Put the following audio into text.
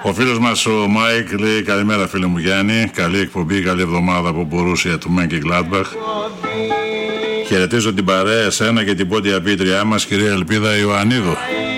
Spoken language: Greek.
Ο φίλος μας ο Μάικ λέει καλημέρα φίλε μου Γιάννη, καλή εκπομπή, καλή εβδομάδα από Μπορούσια του Μένκε Γκλάντμπαχ. Χαιρετίζω την παρέα, εσένα και την πόντια πίτριά μας κυρία Ελπίδα Ιωαννίδου.